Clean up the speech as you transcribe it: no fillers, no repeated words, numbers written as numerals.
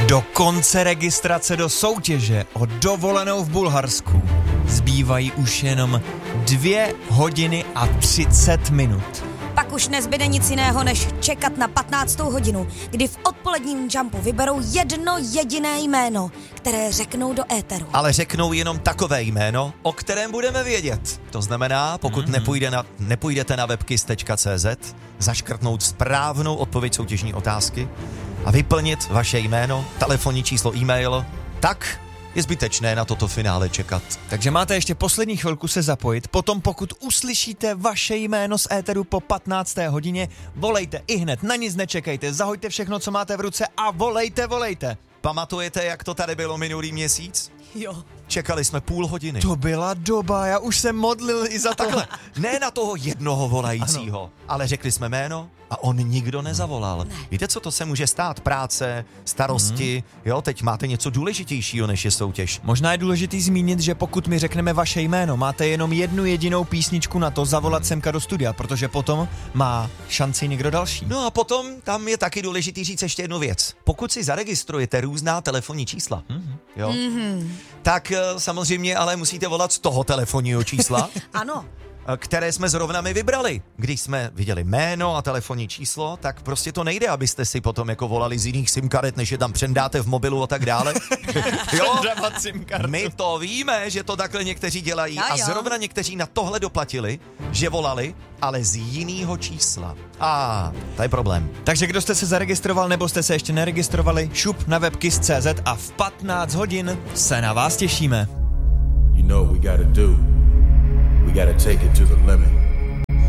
Do konce registrace do soutěže o dovolenou v Bulharsku zbývají už jenom 2 hodiny a 30 minut. Pak už nezbyde nic jiného, než čekat na 15. hodinu, kdy v odpoledním jumpu vyberou jedno jediné jméno, které řeknou do éteru. Ale řeknou jenom takové jméno, o kterém budeme vědět. To znamená, pokud nepůjdete na webkiss.cz, zaškrtnout správnou odpověď soutěžní otázky a vyplnit vaše jméno, telefonní číslo, e-mail, tak je zbytečné na toto finále čekat. Takže máte ještě poslední chvilku se zapojit, potom pokud uslyšíte vaše jméno z éteru po 15. hodině, volejte ihned, na nic nečekejte, zahoďte všechno, co máte v ruce a volejte. Pamatujete, jak to tady bylo minulý měsíc? Jo. Čekali jsme půl hodiny. To byla doba, já už jsem modlil i za Takhle, ne na toho jednoho volajícího, ale řekli jsme jméno a on nikdo nezavolal. Ne. Víte, co to se může stát? Práce, starosti, jo, teď máte něco důležitějšího, než je soutěž. Možná je důležitý zmínit, že pokud mi řekneme vaše jméno, máte jenom jednu jedinou písničku na to zavolat semka do studia, protože potom má šanci někdo další. No a potom tam je taky důležitý říct ještě jednu věc. Pokud si zaregistrujete různá telefonní čísla, jo, tak samozřejmě ale musíte volat z toho telefonního čísla. Ano. Které jsme zrovna my vybrali. Když jsme viděli jméno a telefonní číslo, tak prostě to nejde, abyste si potom jako volali z jiných simkaret, než je tam přendáte v mobilu a tak dále. Jo, my to víme, že to takhle někteří dělají a zrovna někteří na tohle doplatili, že volali, ale z jiného čísla. To je problém. Takže kdo jste se zaregistroval nebo jste se ještě neregistrovali, šup na webkiss.cz a v 15 hodin se na vás těšíme. You know we gotta take it to the limit.